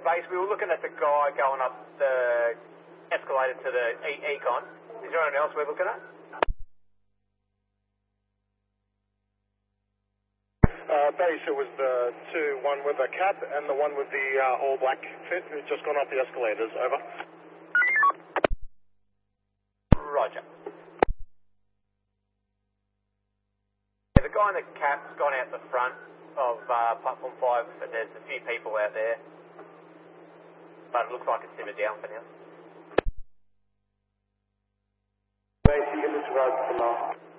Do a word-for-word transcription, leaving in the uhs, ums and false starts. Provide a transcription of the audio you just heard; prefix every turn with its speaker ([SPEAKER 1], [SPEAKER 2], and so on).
[SPEAKER 1] base. We were looking at the guy going up the escalator to the e- Econ. Is there anyone else we're looking at?
[SPEAKER 2] Uh, base, it was the two, one with a cap and the one with the uh, all black fit who'd just gone up the escalators. Over.
[SPEAKER 1] Roger. The guy in the cap's gone out the front of uh, platform five, and there's a few people out there. But it looks like it's simmered down for now.
[SPEAKER 2] Base, you get this road for now.